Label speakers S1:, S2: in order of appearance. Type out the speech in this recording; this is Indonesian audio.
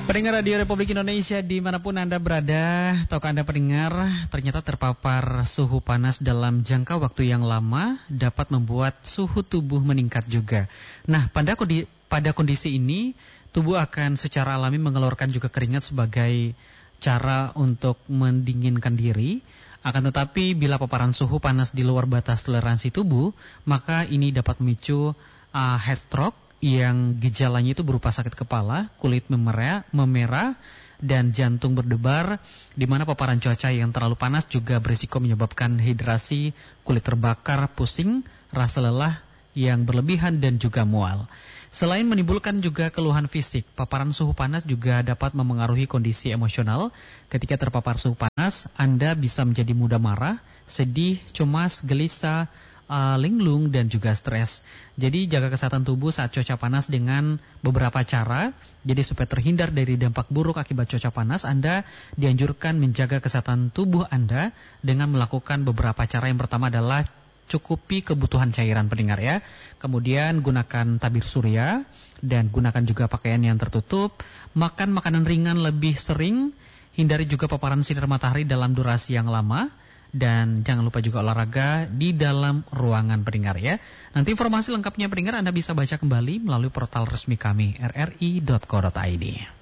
S1: Pendengar Radio Republik Indonesia dimanapun Anda berada, tahukah Anda pendengar, ternyata terpapar suhu panas dalam jangka waktu yang lama dapat membuat suhu tubuh meningkat juga. Nah, pada kondisi ini, tubuh akan secara alami mengeluarkan juga keringat sebagai cara untuk mendinginkan diri. Akan tetapi, bila paparan suhu panas di luar batas toleransi tubuh, maka ini dapat memicu heat stroke, yang gejalanya itu berupa sakit kepala, kulit memerah, dan jantung berdebar, di mana paparan cuaca yang terlalu panas juga berisiko menyebabkan hidrasi, kulit terbakar, pusing, rasa lelah yang berlebihan dan juga mual. Selain menimbulkan juga keluhan fisik, paparan suhu panas juga dapat memengaruhi kondisi emosional. Ketika terpapar suhu panas, Anda bisa menjadi mudah marah, sedih, cemas, gelisah, linglung dan juga stres. Jadi jaga kesehatan tubuh saat cuaca panas dengan beberapa cara. Jadi supaya terhindar dari dampak buruk akibat cuaca panas, Anda dianjurkan menjaga kesehatan tubuh Anda dengan melakukan beberapa cara. Yang pertama adalah cukupi kebutuhan cairan pendengar ya. Kemudian gunakan tabir surya dan gunakan juga pakaian yang tertutup. Makan makanan ringan lebih sering. Hindari juga paparan sinar matahari dalam durasi yang lama. Dan jangan lupa juga olahraga di dalam ruangan pendengar ya. Nanti informasi lengkapnya pendengar Anda bisa baca kembali melalui portal resmi kami rri.co.id.